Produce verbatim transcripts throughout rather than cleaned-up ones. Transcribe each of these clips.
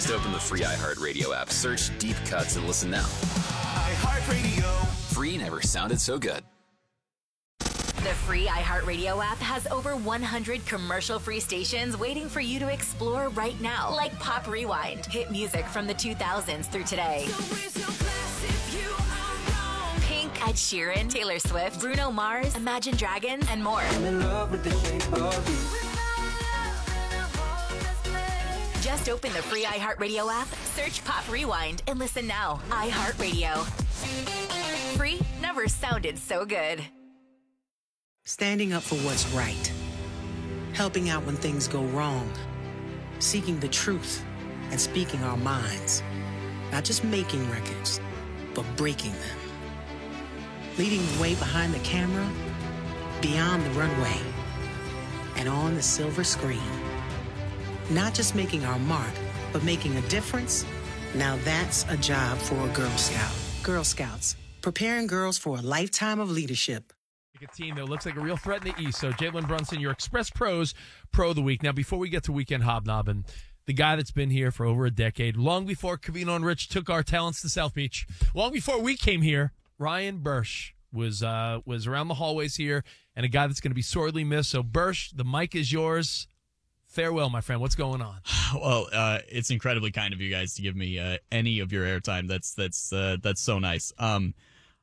Just open the free iHeartRadio app, search Deep Cuts, and listen now. iHeartRadio. Free never sounded so good. The free iHeartRadio app has over one hundred commercial-free stations waiting for you to explore right now. Like Pop Rewind, hit music from the two thousands through today. Pink, Ed Sheeran, Taylor Swift, Bruno Mars, Imagine Dragons, and more. I'm in love with the shape of you. Just open the free iHeartRadio app, search Pop Rewind, and listen now. iHeartRadio. Free never sounded so good. Standing up for what's right. Helping out when things go wrong. Seeking the truth and speaking our minds. Not just making records, but breaking them. Leading the way behind the camera, beyond the runway, and on the silver screen. Not just making our mark, but making a difference. Now that's a job for a Girl Scout. Girl Scouts, preparing girls for a lifetime of leadership. A team that looks like a real threat in the East. So, Jalen Brunson, your Express Pros Pro of the Week. Now, before we get to Weekend Hobnobbing, the guy that's been here for over a decade, long before Covino and Rich took our talents to South Beach, long before we came here, Ryan Bursch was uh, was around the hallways here, and a guy that's going to be sorely missed. So, Bursch, the mic is yours. Farewell, my friend. What's going on? Well, uh, it's incredibly kind of you guys to give me uh, any of your airtime. That's that's uh, that's so nice. Um,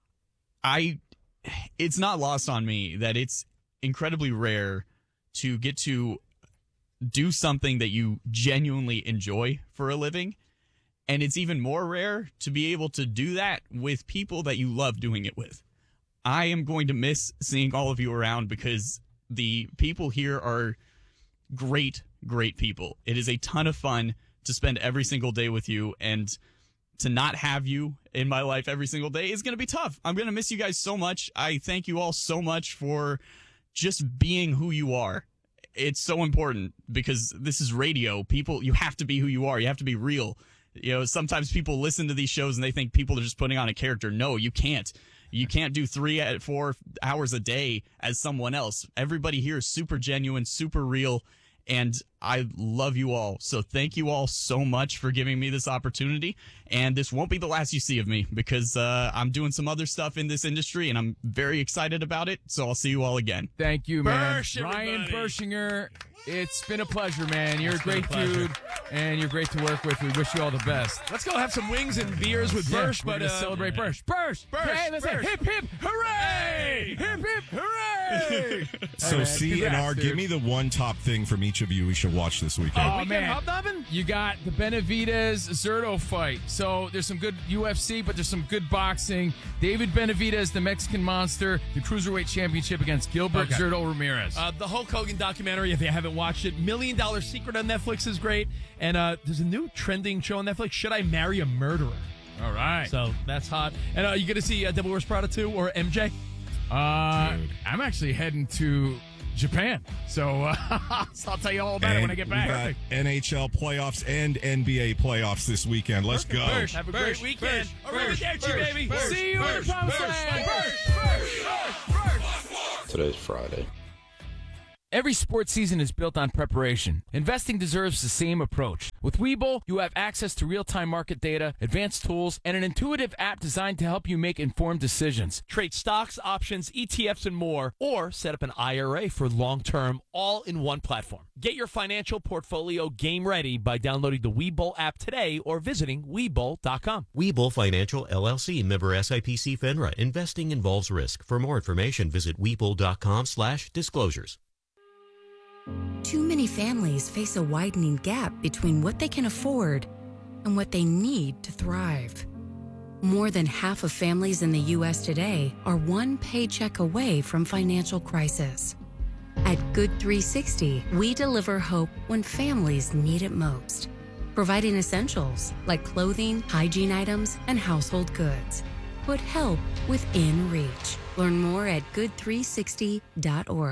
I. It's not lost on me that it's incredibly rare to get to do something that you genuinely enjoy for a living. And it's even more rare to be able to do that with people that you love doing it with. I am going to miss seeing all of you around because the people here are great, great people. It is a ton of fun to spend every single day with you, and to not have you in my life every single day is going to be tough. I'm going to miss you guys so much. I thank you all so much for just being who you are. It's so important because this is radio. People, you have to be who you are. You have to be real. You know, sometimes people listen to these shows and they think people are just putting on a character. No, you can't. You can't do three, four hours a day as someone else. Everybody here is super genuine, super real. And I love you all. So thank you all so much for giving me this opportunity. And this won't be the last you see of me because uh, I'm doing some other stuff in this industry and I'm very excited about it. So I'll see you all again. Thank you, man. Bursch, Ryan everybody. Bershinger, it's been a pleasure, man. You're It's a been a great pleasure. dude and you're great to work with. We wish you all the best. Let's go have some wings and beers with Yeah, Bursch. we're But gonna uh, celebrate Bursch. Bursch! Bursch, Hey, let's say Bursch. hip, hip, hooray! Hip, hip, hooray! So Hey, man, C and congrats, R, dude. give me the one top thing from each of you we should watch this weekend. Oh, Weekend man. Hobnobbing? You got the Benavidez Zurdo fight. So there's some good U F C, but there's some good boxing. David Benavidez, the Mexican monster, the Cruiserweight Championship against Gilbert Okay. Zurdo Ramirez. Uh, the Hulk Hogan documentary, if you haven't watched it, Million Dollar Secret on Netflix is great. And uh, there's a new trending show on Netflix, Should I Marry a Murderer? All right. So that's hot. And uh, you going to see uh, Devil Wears Prada two or M J? Uh, I'm actually heading to Japan. So, uh, so I'll tell you all about it when I get we back. got N H L playoffs and N B A playoffs this weekend. Let's go. Bursch, have a Bursch, great weekend. Arrivederci, baby. Bursch, See you in Bursch, the promised Bursch, land. Bursch, Today's Friday. Every sports season is built on preparation. Investing deserves the same approach. With Webull, you have access to real-time market data, advanced tools, and an intuitive app designed to help you make informed decisions. Trade stocks, options, E T Fs, and more, or set up an I R A for long-term, all in one platform. Get your financial portfolio game ready by downloading the Webull app today or visiting Webull dot com. Webull Financial, L L C, member S I P C FINRA. Investing involves risk. For more information, visit Webull dot com slash disclosures. Too many families face a widening gap between what they can afford and what they need to thrive. More than half of families in the U S today are one paycheck away from financial crisis. At Good three sixty, we deliver hope when families need it most, providing essentials like clothing, hygiene items, and household goods. Put help within reach. Learn more at good three sixty dot org.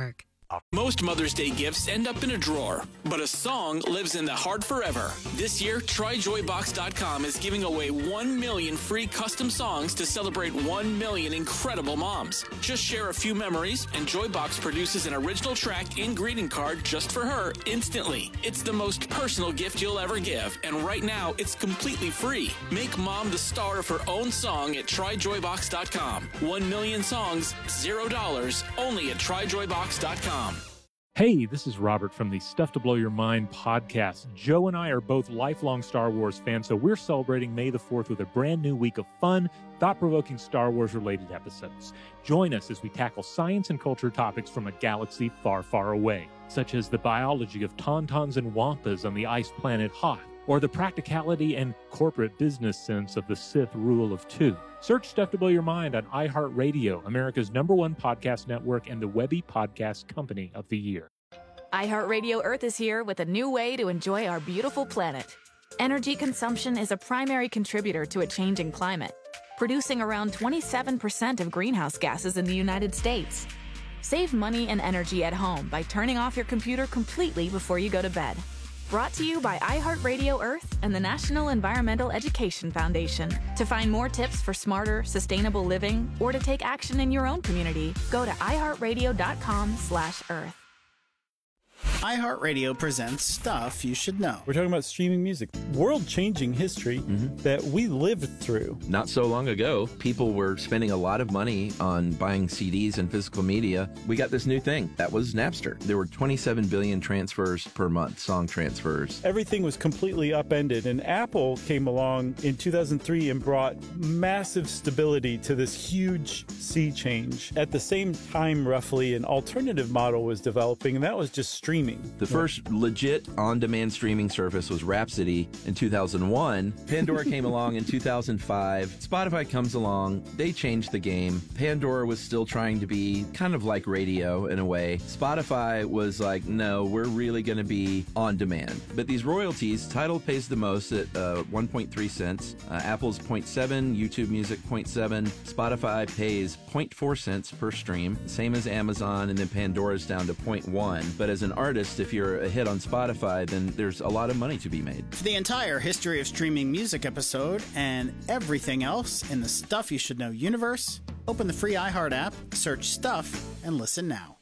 Most Mother's Day gifts end up in a drawer, but a song lives in the heart forever. This year, try joy box dot com is giving away one million free custom songs to celebrate one million incredible moms. Just share a few memories, and Joybox produces an original track and greeting card just for her instantly. It's the most personal gift you'll ever give, and right now, it's completely free. Make mom the star of her own song at try joy box dot com. One million songs, zero dollars, only at try joy box dot com. Hey, this is Robert from the Stuff to Blow Your Mind podcast. Joe and I are both lifelong Star Wars fans, so we're celebrating May the fourth with a brand new week of fun, thought-provoking Star Wars-related episodes. Join us as we tackle science and culture topics from a galaxy far, far away, such as the biology of tauntauns and wampas on the ice planet Hoth, or the practicality and corporate business sense of the Sith rule of two. Search Stuff to Blow Your Mind on iHeartRadio, America's number one podcast network and the Webby Podcast Company of the Year. iHeartRadio Earth is here with a new way to enjoy our beautiful planet. Energy consumption is a primary contributor to a changing climate, producing around twenty-seven percent of greenhouse gases in the United States. Save money and energy at home by turning off your computer completely before you go to bed. Brought to you by iHeartRadio Earth and the National Environmental Education Foundation. To find more tips for smarter, sustainable living, or to take action in your own community, go to iHeartRadio.com slash Earth. iHeartRadio presents Stuff You Should Know. We're talking about streaming music, world-changing history mm-hmm. that we lived through. Not so long ago, people were spending a lot of money on buying C Ds and physical media. We got this new thing. That was Napster. There were twenty-seven billion transfers per month, song transfers. Everything was completely upended, and Apple came along in two thousand three and brought massive stability to this huge sea change. At the same time, roughly, an alternative model was developing, and that was just streaming. The first legit on-demand streaming service was Rhapsody in two thousand one. Pandora came along in two thousand five. Spotify comes along. They changed the game. Pandora was still trying to be kind of like radio in a way. Spotify was like, no, we're really going to be on demand. But these royalties, Tidal pays the most at uh, one point three cents. Uh, Apple's zero point seven, YouTube Music zero point seven. Spotify pays zero point four cents per stream, same as Amazon, and then Pandora's down to zero point one. But as an artist, if you're a hit on Spotify, then there's a lot of money to be made. For the entire history of streaming music episode and everything else in the Stuff You Should Know universe, open the free iHeart app, search Stuff, and listen now.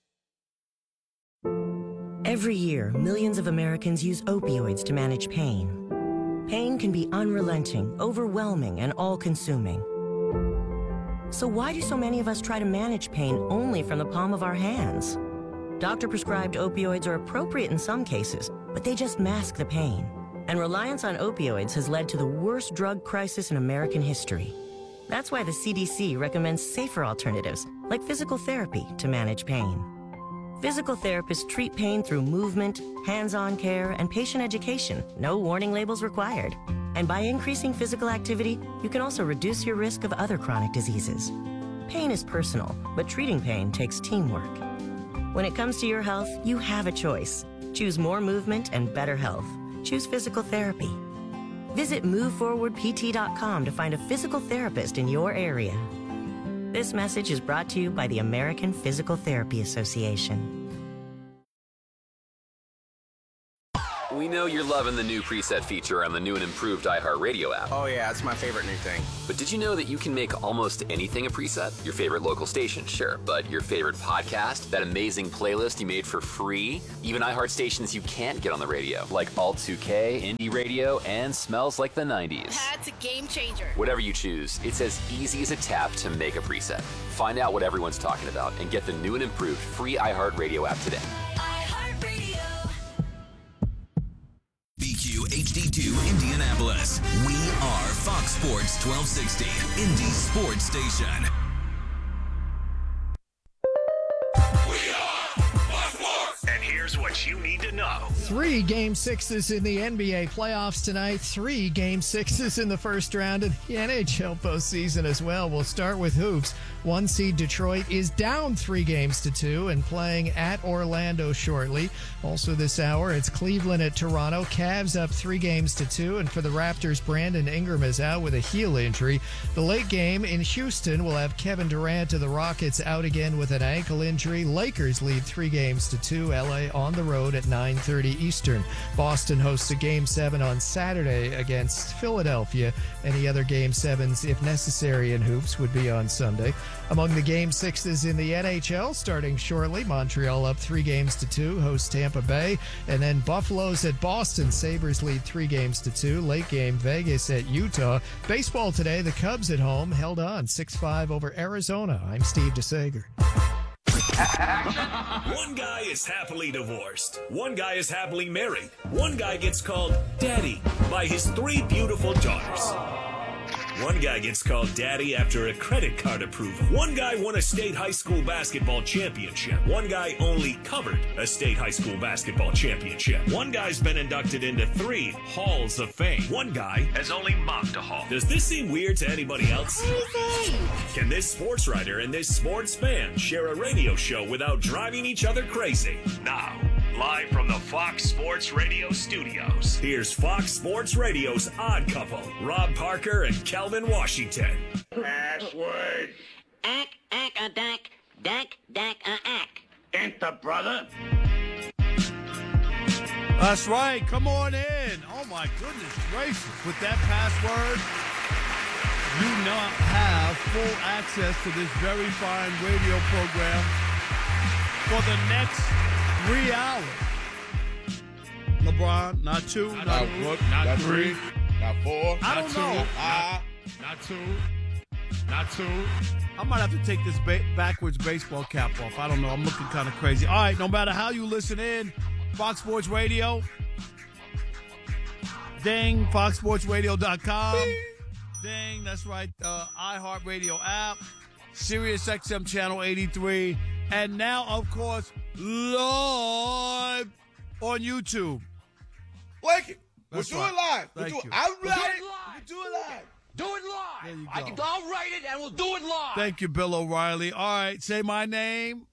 Every year, millions of Americans use opioids to manage pain. Pain can be unrelenting, overwhelming, and all-consuming. So why do so many of us try to manage pain only from the palm of our hands? Doctor-prescribed opioids are appropriate in some cases, but they just mask the pain. And reliance on opioids has led to the worst drug crisis in American history. That's why the C D C recommends safer alternatives, like physical therapy, to manage pain. Physical therapists treat pain through movement, hands-on care, and patient education. No warning labels required. And by increasing physical activity, you can also reduce your risk of other chronic diseases. Pain is personal, but treating pain takes teamwork. When it comes to your health, you have a choice. Choose more movement and better health. Choose physical therapy. Visit move forward p t dot com to find a physical therapist in your area. This message is brought to you by the American Physical Therapy Association. We know you're loving the new preset feature on the new and improved iHeartRadio app. Oh yeah, it's my favorite new thing. But did you know that you can make almost anything a preset? Your favorite local station, sure, but your favorite podcast, that amazing playlist you made for free, even iHeart stations you can't get on the radio, like Alt two K, Indie Radio, and Smells Like the nineties. That's a game changer. Whatever you choose, it's as easy as a tap to make a preset. Find out what everyone's talking about and get the new and improved free iHeartRadio app today. B Q H D two Indianapolis. We are Fox Sports twelve sixty, Indy Sports Station. We are Fox Sports. And here's what you need to know. Three game sixes in the N B A playoffs tonight. Three game sixes in the first round of the N H L postseason as well. We'll start with hoops. One seed Detroit is down three games to two and playing at Orlando shortly. Also this hour, it's Cleveland at Toronto. Cavs up three games to two. And for the Raptors, Brandon Ingram is out with a heel injury. The late game in Houston will have Kevin Durant of the Rockets out again with an ankle injury. Lakers lead three games to two. L A on the road at nine thirty Eastern. Boston hosts a game seven on Saturday against Philadelphia. Any other game sevens, if necessary, in hoops would be on Sunday. Among the game sixes in the N H L, starting shortly, Montreal up three games to two, hosts Tampa Bay, and then Buffalo's at Boston. Sabres lead three games to two. Late game, Vegas at Utah. Baseball today, the Cubs at home held on six five over Arizona. I'm Steve DeSager. One guy is happily divorced. One guy is happily married. One guy gets called Daddy by his three beautiful daughters. One guy gets called Daddy after a credit card approval. One guy won a state high school basketball championship. One guy only covered a state high school basketball championship. One guy's been inducted into three halls of fame. One guy has only mocked a hall. Does this seem weird to anybody else? Can this sports writer and this sports fan share a radio show without driving each other crazy? Now, live from the Fox Sports Radio studios, here's Fox Sports Radio's Odd Couple, Rob Parker and Calvin Washington. Password. Ack, ack, a dack, dack, dack, a ack. Enter, brother. That's right. Come on in. Oh, my goodness gracious. With that password, you now have full access to this very fine radio program for the next three hours. LeBron, not two, not, not one, one, not, not three, three, not four, I not don't two, know. ah, Not two, not two. I might have to take this ba- backwards baseball cap off. I don't know. I'm looking kind of crazy. All right, no matter how you listen in, Fox Sports Radio. Ding, fox sports radio dot com. Ding, that's right. Uh, iHeartRadio app, Sirius X M Channel eighty-three, and now, of course, live on YouTube. Blake, we'll That's do right. it live. We'll Thank do it. you. I'll We'll write do it. it We'll do it live. Do it live. There you I go. can, I'll write it and we'll do it live. Thank you, Bill O'Reilly. All right, say my name.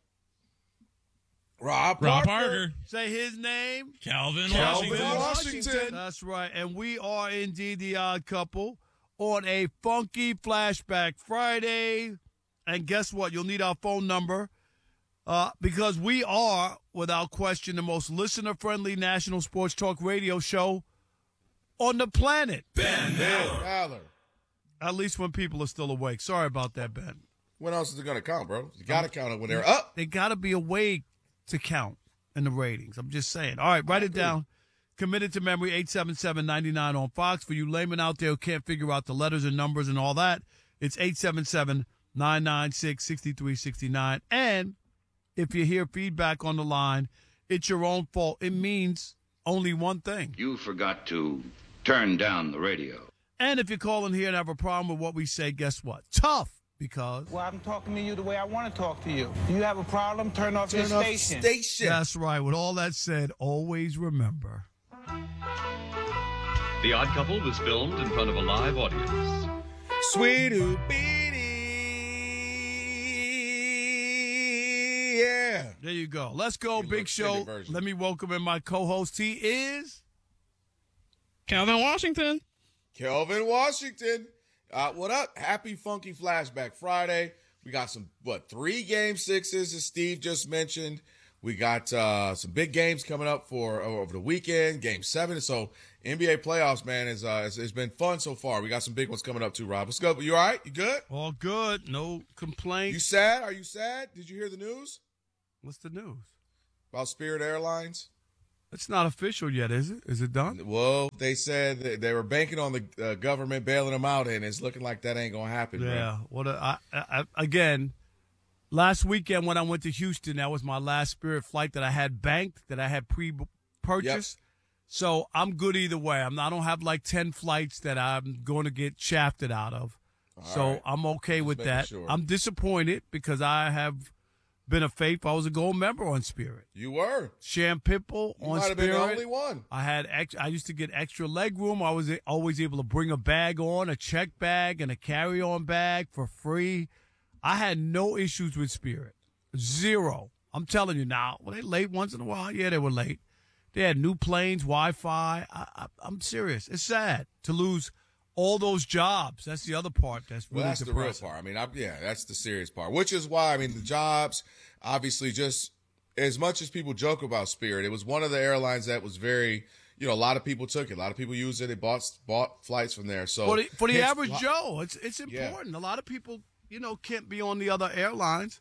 Rob Rob Parker. Parker. Say his name. Calvin, Calvin Washington. Washington. That's right. And we are indeed the Odd Couple on a funky Flashback Friday. And guess what? You'll need our phone number uh, because we are, without question, the most listener-friendly national sports talk radio show on the planet. Ben Maller. At least when people are still awake. Sorry about that, Ben. When else is it going to count, bro? You got to count it when they're up. They got to be awake to count in the ratings. I'm just saying. All right, write it down. Committed to memory, eight seven seven, nine nine on Fox. For you laymen out there who can't figure out the letters and numbers and all that, it's eight seven seven, nine nine six, six three six nine. And if you hear feedback on the line, it's your own fault. It means only one thing. You forgot to turn down the radio. And if you call in here and have a problem with what we say, guess what? Tough, because... Well, I'm talking to you the way I want to talk to you. Do you have a problem? Turn off Turn your off station. station. That's right. With all that said, always remember... The Odd Couple was filmed in front of a live audience. Sweet beanie. Yeah. There you go. Let's go, You Big look Show. bigger version. Let me welcome in my co-host. He is... Calvin Washington. Kelvin Washington. Uh, what up? Happy Funky Flashback Friday. We got some, what, three game sixes, as Steve just mentioned. We got uh, some big games coming up for over the weekend, game seven. So N B A playoffs, man, is uh, it's, it's been fun so far. We got some big ones coming up too, Rob. What's good? You all right? You good? All good. No complaints. You sad? Are you sad? Did you hear the news? What's the news? About Spirit Airlines? It's not official yet, is it? Is it done? Well, they said that they were banking on the uh, government bailing them out, and it's looking like that ain't going to happen, bro. Yeah. What? A, I, I, again, last weekend when I went to Houston, that was my last Spirit flight that I had banked, that I had pre-purchased. Yep. So I'm good either way. I'm not, I don't have like ten flights that I'm going to get shafted out of. All so right. I'm okay Just with that. Sure. I'm disappointed because I have been a faithful. I was a gold member on Spirit. You were. Sham Pipple You on might have Spirit. been the only one. I had ex- I used to get extra leg room. I was always able to bring a bag on, a check bag, and a carry-on bag for free. I had no issues with Spirit. Zero. I'm telling you now. Were they late once in a while? Yeah, they were late. They had new planes, Wi-Fi. I, I, I'm serious. It's sad to lose all those jobs. That's the other part that's really Well, that's depressing. the real part. I mean, I, yeah, that's the serious part, which is why, I mean, the jobs, obviously, just as much as people joke about Spirit, it was one of the airlines that was very, you know, a lot of people took it. A lot of people used it. They bought bought flights from there. So For the, for the hence- average Joe, it's it's important. Yeah. A lot of people, you know, can't be on the other airlines.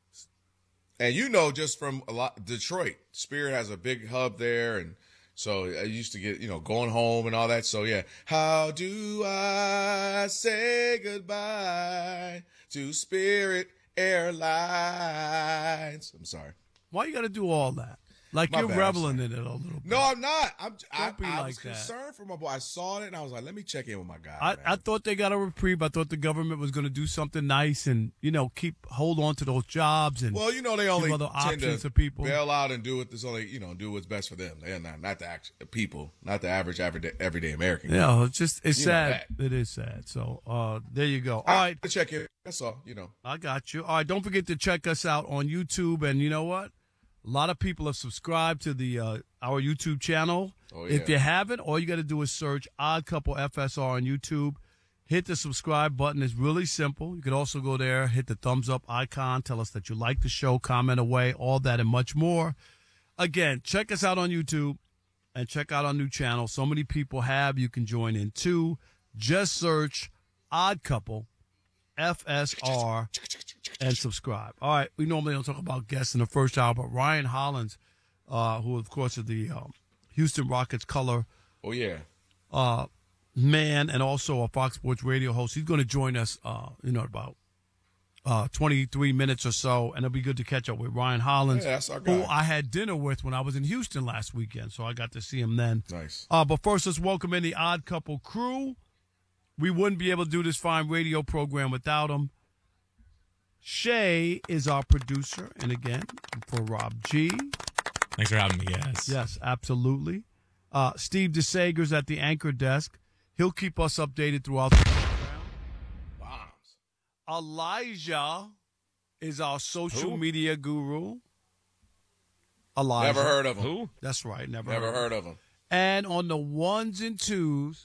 And you know, just from a lot, Detroit, Spirit has a big hub there, and so I used to get, you know, going home and all that. So yeah, how do I say goodbye to Spirit Airlines? I'm sorry. Why you got to do all that? Like My you're bad, reveling in it a little bit. No, I'm not. I'm. I, Don't be I like was that. concerned for my boy. I saw it and I was like, let me check in with my guy. I, man. I thought they got a reprieve. I thought the government was going to do something nice and, you know, keep hold on to those jobs and Well, you know, they give only other tend options to to people. bail out and do what this only, you know, do what's best for them. They're not, not the act, people, not the average everyday, everyday American. Yeah, it's just it's You know sad. that. It is sad. So uh, there you go. All I, right, check it. That's all. You know. I got you. All right, don't forget to check us out on YouTube. And you know what? A lot of people have subscribed to the uh, our YouTube channel. Oh, yeah. If you haven't, all you got to do is search Odd Couple F S R on YouTube. Hit the subscribe button. It's really simple. You could also go there, hit the thumbs up icon, tell us that you like the show, comment away, all that and much more. Again, check us out on YouTube and check out our new channel. So many people have. You can join in too. Just search Odd Couple F S R and subscribe. All right, we normally don't talk about guests in the first hour, but Ryan Hollins, uh, who of course is the uh, Houston Rockets color Oh yeah. uh, man and also a Fox Sports radio host, he's going to join us, uh, you know, about uh, twenty-three minutes or so, and it'll be good to catch up with Ryan Hollins, Yeah, that's our who guy. I had dinner with when I was in Houston last weekend, so I got to see him then. Nice. Uh, but first, let's welcome in the Odd Couple crew. We wouldn't be able to do this fine radio program without him. Shay is our producer, and again, for Rob G. Thanks for having me, guys. Yes, absolutely. Uh, Steve DeSager's at the anchor desk. He'll keep us updated throughout the program. Bombs. Elijah is our social Who? media guru. Elijah. Never heard of him. Who? That's right. Never, Never heard, heard of him. And on the ones and twos.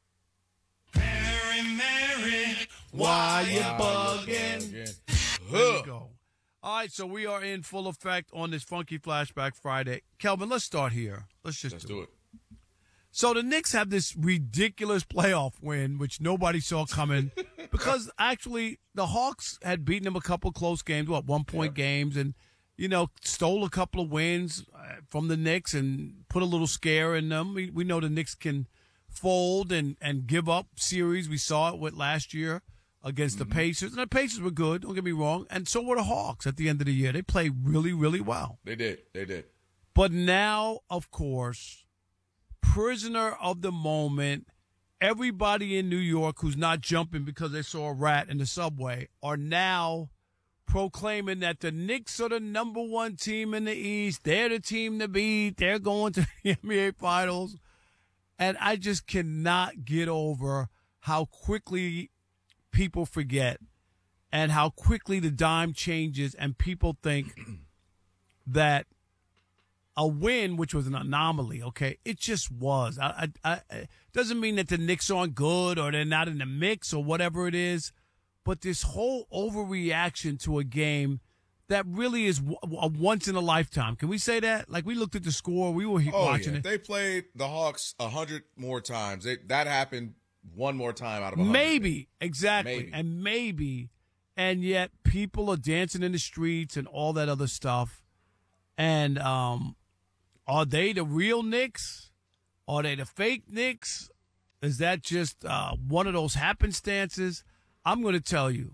Mary, Mary, why you Wow, bugging? again. There you Huh. go. All right, so we are in full effect on this Funky Flashback Friday. Kelvin, let's start here. Let's just Let's do, do it. it. So the Knicks have this ridiculous playoff win, which nobody saw coming, because actually the Hawks had beaten them a couple close games, what, one-point games, and, you know, stole a couple of wins uh, from the Knicks and put a little scare in them. We, we know the Knicks can fold and, and give up series. We saw it with last year against Mm-hmm. the Pacers. And the Pacers were good, don't get me wrong, and so were the Hawks at the end of the year. They played really, really well. They did. They did. But now, of course, prisoner of the moment, everybody in New York who's not jumping because they saw a rat in the subway are now proclaiming that the Knicks are the number one team in the East. They're the team to beat. They're going to the N B A Finals. And I just cannot get over how quickly people forget and how quickly the dime changes and people think that a win, which was an anomaly, okay, it just was. I, I, I, it doesn't mean that the Knicks aren't good or they're not in the mix or whatever it is, but this whole overreaction to a game that really is w- a once in a lifetime. Can we say that? Like, we looked at the score, we were he- Oh watching yeah. it. They played the Hawks a hundred more times. They, that happened one more time out of a hundred. Maybe, exactly. Maybe. And maybe, and yet people are dancing in the streets and all that other stuff. And um, are they the real Knicks? Are they the fake Knicks? Is that just uh, one of those happenstances? I'm going to tell you,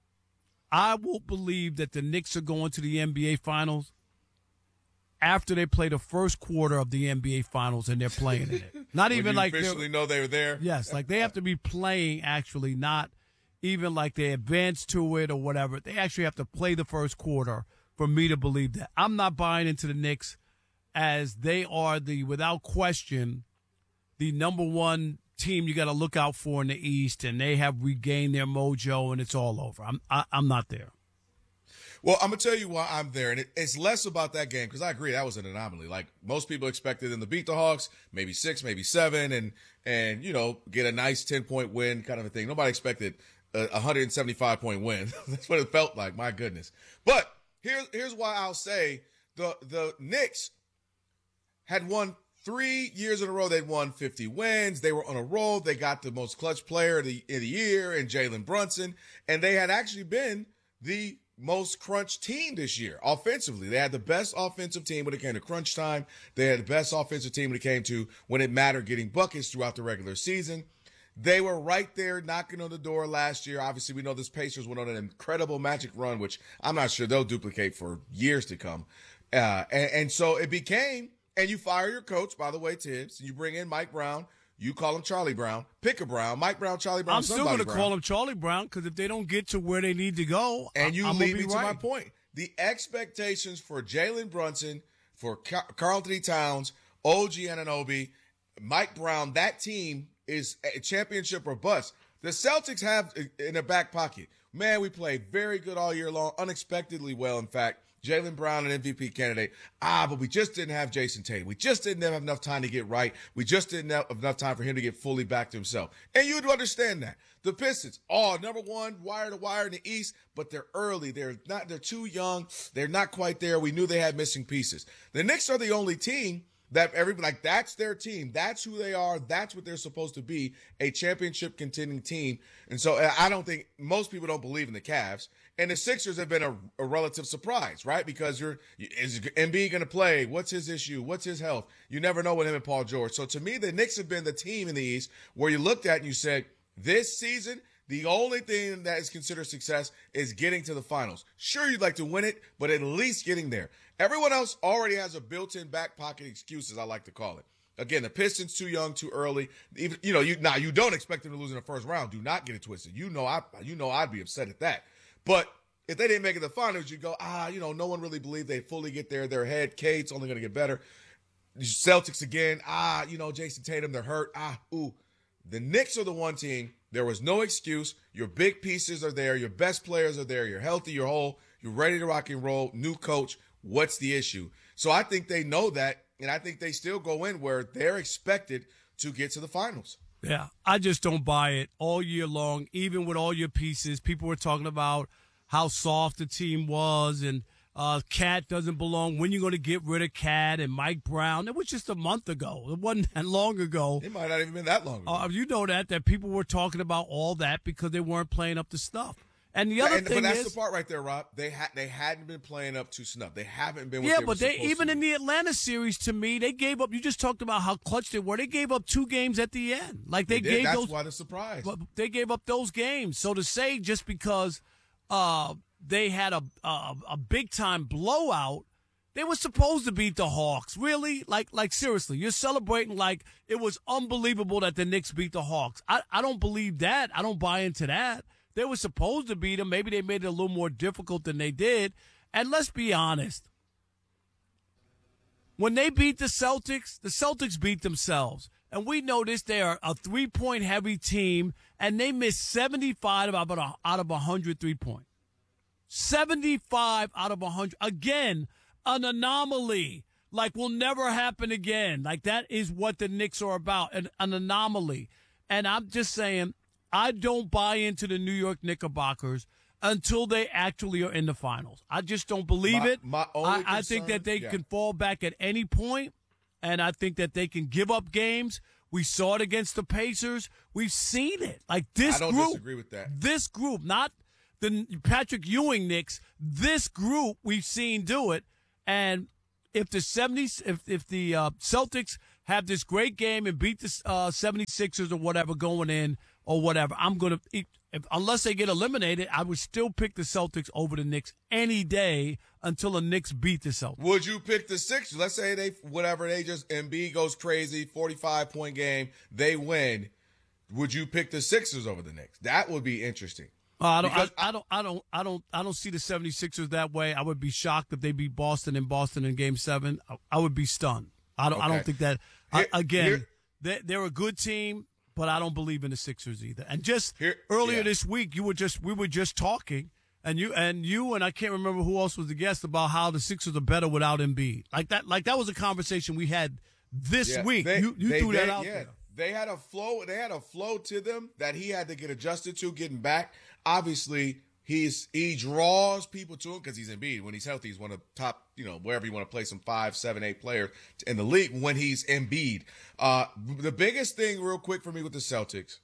I won't believe that the Knicks are going to the N B A Finals after they play the first quarter of the N B A Finals and they're playing in it. Not When even you like they're- officially know they were there. Yes, like they have to be playing actually, not even like they advance to it or whatever. They actually have to play the first quarter for me to believe that. I'm not buying into the Knicks as they are the, without question, the number one team you got to look out for in the East, and they have regained their mojo, and it's all over. I'm I, I'm not there. Well, I'm going to tell you why I'm there, and it, it's less about that game because I agree that was an anomaly. Like, most people expected them to beat the Hawks, maybe six, maybe seven, and, and you know, get a nice ten-point win kind of a thing. Nobody expected a one hundred seventy-five point win. That's what it felt like, my goodness. But here, here's why I'll say the the Knicks had won three years in a row. They'd won fifty wins. They were on a roll. They got the most clutch player of the, of the year in Jalen Brunson, and they had actually been the most crunch team this year offensively. They had the best offensive team when it came to crunch time. They had the best offensive team when it came to when it mattered getting buckets throughout the regular season. They were right there knocking on the door last year. Obviously, we know this Pacers went on an incredible Magic run, which I'm not sure they'll duplicate for years to come. Uh, and, and so it became, and you fire your coach, by the way, Tibbs, and you bring in Mike Brown. You call him Charlie Brown. Pick a Brown. Mike Brown, Charlie Brown, I'm still going to Brown. call him Charlie Brown because if they don't get to where they need to go, and you I'm lead me right. to my point. The expectations for Jalen Brunson, for Karl Anthony Towns, O G Anunoby, Mike Brown, that team is a championship or bust. The Celtics have in their back pocket, man, we played very good all year long, unexpectedly well, in fact. Jaylen Brown, an M V P candidate. Ah, but we just didn't have Jason Tatum. We just didn't have enough time to get right. We just didn't have enough time for him to get fully back to himself. And you'd understand that. The Pistons, oh, number one, wire to wire in the East, but they're early. They're not. They're too young. They're not quite there. We knew they had missing pieces. The Knicks are the only team that everybody, like, that's their team. That's who they are. That's what they're supposed to be, a championship contending team. And so I don't think most people don't believe in the Cavs. And the Sixers have been a, a relative surprise, right? Because you're, is Embiid going to play? What's his issue? What's his health? You never know with him and Paul George. So to me, the Knicks have been the team in the East where you looked at and you said, this season, the only thing that is considered success is getting to the finals. Sure, you'd like to win it, but at least getting there. Everyone else already has a built-in back pocket excuse, as I like to call it. Again, the Pistons too young, too early. Even you know, you now you don't expect them to lose in the first round. Do not get it twisted. You know, I you know I'd be upset at that. But if they didn't make it to the finals, you go, ah, you know, no one really believed they'd fully get there. Their head, Cade's only going to get better. Celtics again, ah, you know, Jason Tatum, they're hurt. Ah, ooh. The Knicks are the one team. There was no excuse. Your big pieces are there. Your best players are there. You're healthy. You're whole. You're ready to rock and roll. New coach. What's the issue? So I think they know that, and I think they still go in where they're expected to get to the finals. Yeah, I just don't buy it all year long, even with all your pieces. People were talking about how soft the team was and uh, Cat doesn't belong. When you going to get rid of Cat and Mike Brown? It was just a month ago. It wasn't that long ago. It might not even been that long ago. Uh, you know that, that people were talking about all that because they weren't playing up to snuff. And the other and, thing but that's is, the part right there, Rob. They had they hadn't been playing up to snuff. They haven't been. What yeah, they but were they even in the Atlanta series, to me, they gave up. You just talked about how clutch they were. They gave up two games at the end. Like they, they gave did. That's those. why the surprise. They gave up those games. So to say just because uh, they had a a, a big time blowout, they were supposed to beat the Hawks. Really, like like seriously, you're celebrating like it was unbelievable that the Knicks beat the Hawks. I I don't believe that. I don't buy into that. They were supposed to beat them. Maybe they made it a little more difficult than they did. And let's be honest. When they beat the Celtics, the Celtics beat themselves. And we noticed they are a three-point heavy team, and they missed seventy-five out of out of one hundred three-point. seventy-five out of one hundred. Again, an anomaly. Like will never happen again. Like that is what the Knicks are about, an, an anomaly. And I'm just saying, I don't buy into the New York Knickerbockers until they actually are in the finals. I just don't believe my, it. My only I, I think that they yeah. can fall back at any point, and I think that they can give up games. We saw it against the Pacers. We've seen it. Like this I don't group, disagree with that. This group, not the Patrick Ewing Knicks, this group we've seen do it. And if the seventies, if if the uh, Celtics have this great game and beat the uh, seventy-sixers or whatever going in or whatever, I'm going to, unless they get eliminated, I would still pick the Celtics over the Knicks any day until the Knicks beat the Celtics. Would you pick the Sixers? Let's say they, whatever, they just, Embiid goes crazy, forty-five point game, they win. Would you pick the Sixers over the Knicks? That would be interesting. Uh, I don't. I, Because I don't. I don't. I don't. I don't see the 76ers that way. I would be shocked if they beat Boston in Boston in Game Seven. I, I would be stunned. I don't. I don't Okay. think that. Here- I, again, here- they, they're a good team, but I don't believe in the Sixers either. And just Here- earlier yeah. this week, you were just we were just talking, and you and you and I can't remember who else was the guest about how the Sixers are better without Embiid. Like that. Like that was a conversation we had this Yeah, week. they- you you they- threw that they- out yeah. there. They had a flow. They had a flow to them that he had to get adjusted to getting back. Obviously, he's he draws people to him because he's Embiid. When he's healthy, he's one of the top, you know, wherever you want to play some five, seven, eight players in the league when he's Embiid. Uh, the biggest thing, real quick for me with the Celtics,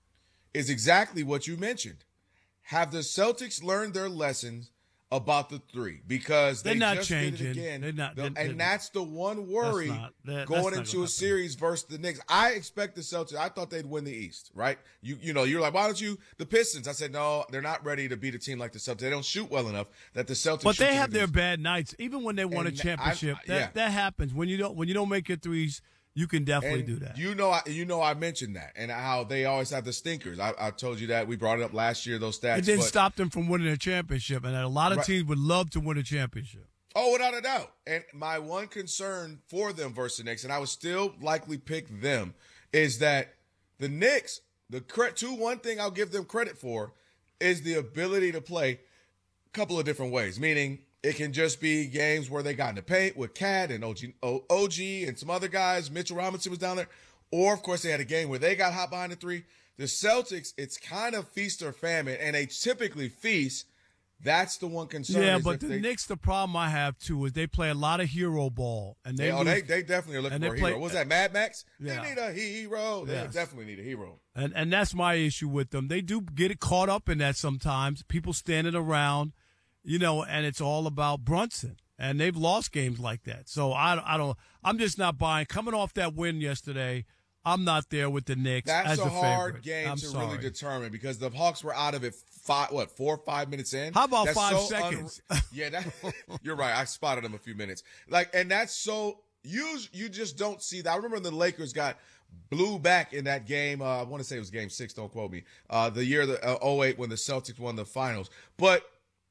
is exactly what you mentioned. Have the Celtics learned their lessons about the three? Because They're they not just did changing. it again. They're not- The- they're- and they're- that's the one worry That's not- that- that's going not into gonna a happen. series versus the Knicks. I expect the Celtics. I thought they'd win the East, right? You you know, you're like, why don't you the Pistons? I said, no, they're not ready to beat a team like the Celtics. They don't shoot well enough that the Celtics. But shoot they them have their against- bad nights, even when they won a And I- championship. I- that yeah. that happens when you don't when you don't make your threes. You can definitely And do that. You know, I, you know, I mentioned that and how they always have the stinkers. I, I told you that we brought it up last year. Those stats. It didn't but- stop them from winning a championship, and a lot of Right. teams would love to win a championship. Oh, without a doubt. And my one concern for them versus the Knicks, and I would still likely pick them, is that the Knicks, the cre- two one thing I'll give them credit for is the ability to play a couple of different ways. Meaning, it can just be games where they got in the paint with Cat and O G, O- O G and some other guys. Mitchell Robinson was down there. Or, of course, they had a game where they got hot behind the three. The Celtics, it's kind of feast or famine, and they typically feast. That's the one concern. Yeah, is but if the they, Knicks, the problem I have too is they play a lot of hero ball, and they They, oh, lose- they, they definitely are looking and for they a hero. play- What was that, Mad Max? Yeah. They need a hero. They Yes. definitely need a hero. And and that's my issue with them. They do get it caught up in that sometimes. People standing around, you know, and it's all about Brunson. And they've lost games like that. So I, I don't. I'm just not buying. Coming off that win yesterday, I'm not there with the Knicks That's as a the hard favorite. game I'm to sorry. really determine because the Hawks were out of it five, what, four or five minutes in? How about That's five so seconds? un- yeah, that, you're right. I spotted them a few minutes. Like, and that's so you you just don't see that. I remember when the Lakers got blew back in that game. Uh, I want to say it was Game Six. Don't quote me. Uh, the year the uh, oh eight when the Celtics won the finals, but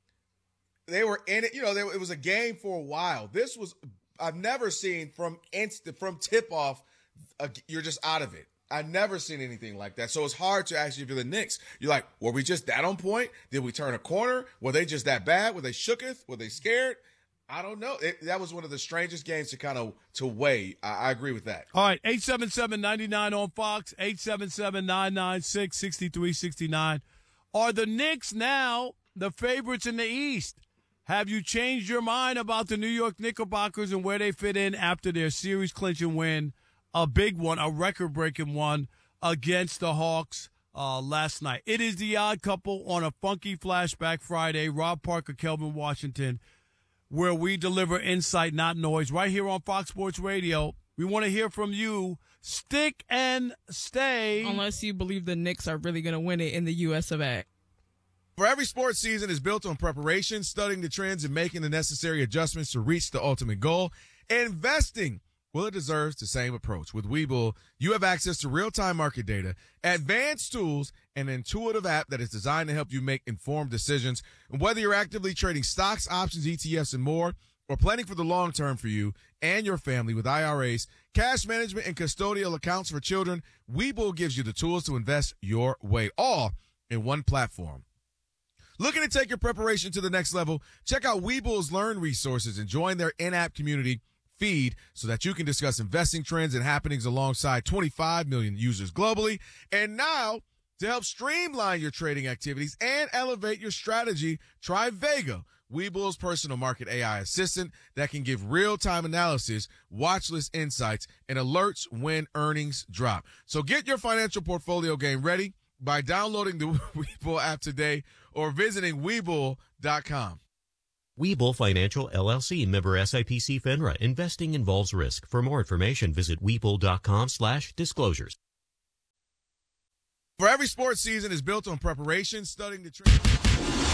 they were in it. You know, they, it was a game for a while. This was I've never seen from instant from tip off. Uh, you're just out of it. I've never seen anything like that. So it's hard to actually, if you're the Knicks, you're like, were we just that on point? Did we turn a corner? Were they just that bad? Were they shooketh? Were they scared? I don't know. It, that was one of the strangest games to kind of to weigh. I, I agree with that. All right, eight seven seven, nine nine on Fox, eight seven seven, nine nine six, six three six nine. Are the Knicks now the favorites in the East? Have you changed your mind about the New York Knickerbockers and where they fit in after their series-clinching win, a big one, a record-breaking one against the Hawks uh, last night? It is the Odd Couple on a Funky Flashback Friday. Rob Parker, Kelvin Washington, where we deliver insight, not noise, right here on Fox Sports Radio. We want to hear from you. Stick and stay. Unless you believe the Knicks are really going to win it in the U S of A. For every sports season is built on preparation, studying the trends, and making the necessary adjustments to reach the ultimate goal. Investing, well, it deserves the same approach. With Webull, you have access to real-time market data, advanced tools, and an intuitive app that is designed to help you make informed decisions. And whether you're actively trading stocks, options, E T Fs, and more, or planning for the long term for you and your family with I R As, cash management, and custodial accounts for children, Webull gives you the tools to invest your way, all in one platform. Looking to take your preparation to the next level? Check out Webull's Learn resources and join their in-app community feed so that you can discuss investing trends and happenings alongside twenty-five million users globally. And now, to help streamline your trading activities and elevate your strategy, try Vega, Webull's personal market A I assistant that can give real-time analysis, watch list insights, and alerts when earnings drop. So get your financial portfolio game ready by downloading the Webull app today or visiting Webull dot com. Webull Financial, L L C, member S I P C FINRA. Investing involves risk. For more information, visit Webull dot com slash disclosures. For every sports season is built on preparation, studying the trends.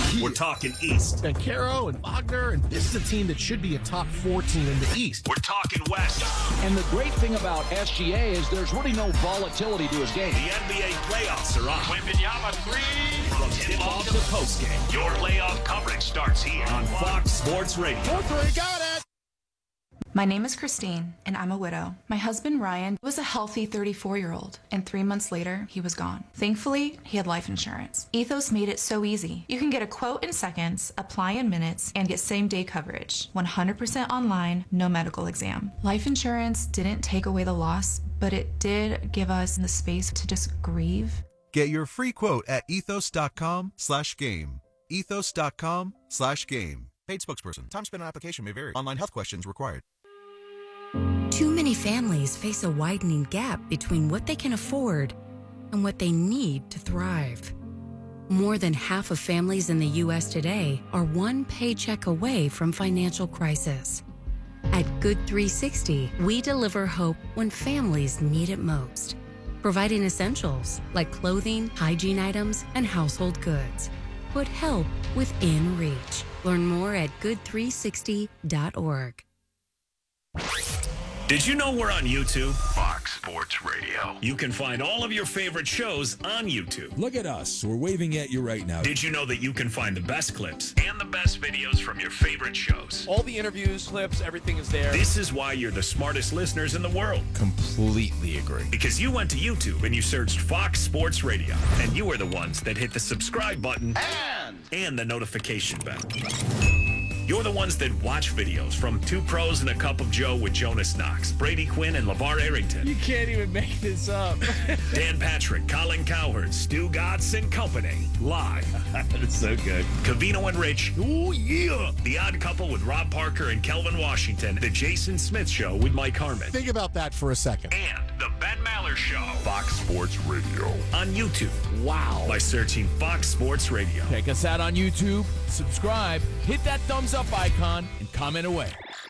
We're talking East. And Caro and Wagner, and this is a team that should be a top four team in the East. We're talking West. And the great thing about S G A is there's really no volatility to his game. The N B A playoffs are on. Wembanyama three. From tip-off to postgame, your playoff coverage starts here on Fox Sports Radio. Got it. My name is Christine, and I'm a widow. My husband, Ryan, was a healthy thirty-four-year-old, and three months later, he was gone. Thankfully, he had life insurance. Ethos made it so easy. You can get a quote in seconds, apply in minutes, and get same-day coverage. one hundred percent online, no medical exam. Life insurance didn't take away the loss, but it did give us the space to just grieve. Get your free quote at ethos.com slash game. Ethos.com slash game. Paid spokesperson. Time spent on application may vary. Online health questions required. Too many families face a widening gap between what they can afford and what they need to thrive. More than half of families in the U S today are one paycheck away from financial crisis. At Good three sixty, we deliver hope when families need it most, providing essentials like clothing, hygiene items, and household goods. Put help within reach. Learn more at good three sixty dot org. Did you know we're on YouTube? Fox Sports Radio. You can find all of your favorite shows on YouTube. Look at us. We're waving at you right now. Did you know that you can find the best clips and the best videos from your favorite shows? All the interviews, clips, everything is there. This is why you're the smartest listeners in the world. Completely agree. Because you went to YouTube and you searched Fox Sports Radio, and you were the ones that hit the subscribe button and, and the notification bell. You're the ones that watch videos from Two Pros and a Cup of Joe with Jonas Knox, Brady Quinn, and LeVar Arrington. You can't even make this up. Dan Patrick, Colin Cowherd, Stu Godson and Company. Live. That's so good. Covino and Rich. Oh, yeah. The Odd Couple with Rob Parker and Kelvin Washington. The Jason Smith Show with Mike Harmon. Think about that for a second. And the Ben Maller Show. Fox Sports Radio. On YouTube. Wow. By searching Fox Sports Radio. Check us out on YouTube. Subscribe. Hit that thumbs up icon and comment away.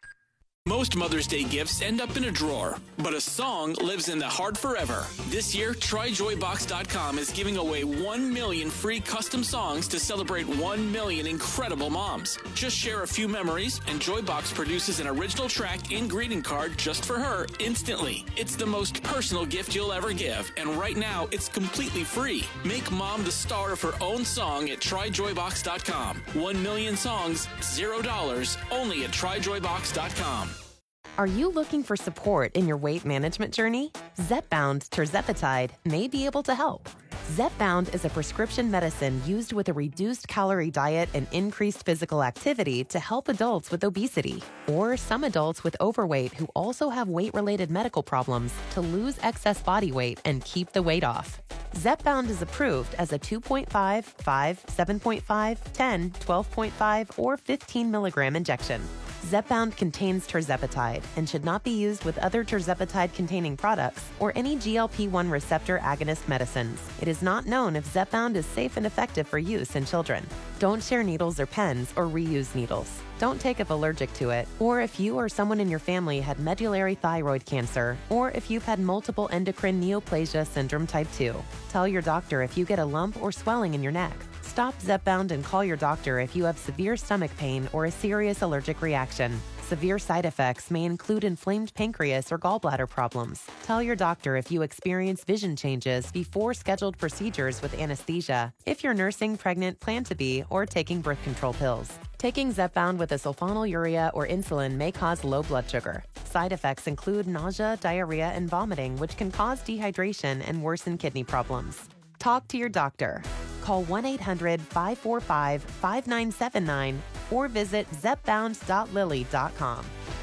Most Mother's Day gifts end up in a drawer, but a song lives in the heart forever. This year, try joy box dot com is giving away one million free custom songs to celebrate one million incredible moms. Just share a few memories, and Joybox produces an original track and greeting card just for her instantly. It's the most personal gift you'll ever give, and right now, it's completely free. Make mom the star of her own song at try joy box dot com. One million songs, zero dollars, only at try joy box dot com. Are you looking for support in your weight management journey? Zepbound tirzepatide may be able to help. Zepbound is a prescription medicine used with a reduced calorie diet and increased physical activity to help adults with obesity or some adults with overweight who also have weight-related medical problems to lose excess body weight and keep the weight off. Zepbound is approved as a two point five, five, seven point five, ten, twelve point five, or fifteen milligram injection. Zepbound contains tirzepatide and should not be used with other tirzepatide-containing products or any G L P one receptor agonist medicines. It is not known if Zepbound is safe and effective for use in children. Don't share needles or pens or reuse needles. Don't take if allergic to it, or if you or someone in your family had medullary thyroid cancer, or if you've had multiple endocrine neoplasia syndrome type two. Tell your doctor if you get a lump or swelling in your neck. Stop Zepbound and call your doctor if you have severe stomach pain or a serious allergic reaction. Severe side effects may include inflamed pancreas or gallbladder problems. Tell your doctor if you experience vision changes before scheduled procedures with anesthesia, if you're nursing, pregnant, plan to be, or taking birth control pills. Taking Zepbound with a sulfonylurea or insulin may cause low blood sugar. Side effects include nausea, diarrhea, and vomiting, which can cause dehydration and worsen kidney problems. Talk to your doctor. Call one eight hundred, five four five, five nine seven nine or visit zepbound dot lilly dot com.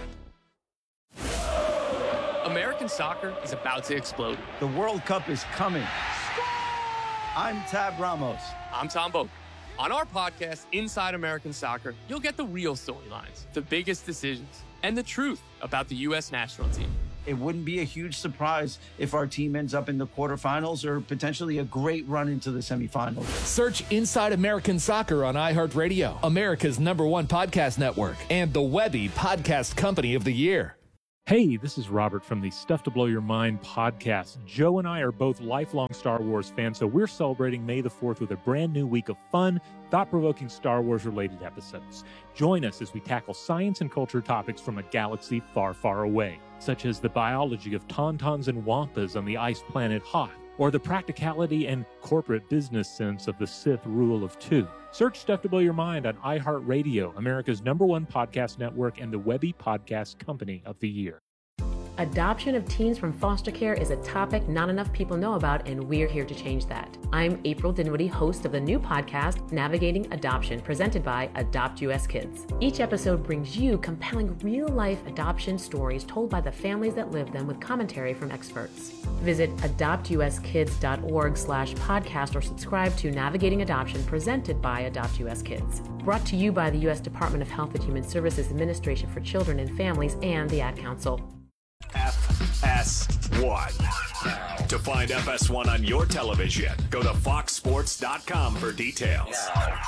American soccer is about to explode. The World Cup is coming. I'm Tab Ramos. I'm Tom Boak. On our podcast, Inside American Soccer, you'll get the real storylines, the biggest decisions, and the truth about the U S national team. It wouldn't be a huge surprise if our team ends up in the quarterfinals or potentially a great run into the semifinals. Search Inside American Soccer on iHeartRadio, America's number one podcast network, and the Webby Podcast Company of the Year. Hey, this is Robert from the Stuff to Blow Your Mind podcast. Joe and I are both lifelong Star Wars fans, so we're celebrating May the fourth with a brand new week of fun, thought-provoking Star Wars-related episodes. Join us as we tackle science and culture topics from a galaxy far, far away, such as the biology of tauntauns and wampas on the ice planet Hoth, or the practicality and corporate business sense of the Sith rule of two. Search Stuff to Blow Your Mind on iHeartRadio, America's number one podcast network and the Webby Podcast Company of the Year. Adoption of teens from foster care is a topic not enough people know about, and we're here to change that. I'm April Dinwiddie, host of the new podcast, Navigating Adoption, presented by Adopt U S Kids. Each episode brings you compelling real-life adoption stories told by the families that live them with commentary from experts. Visit adopt u s kids dot org slash podcast or subscribe to Navigating Adoption, presented by Adopt U S Kids. Brought to you by the U S Department of Health and Human Services Administration for Children and Families and the Ad Council. F S one. To find F S one on your television, go to fox sports dot com for details.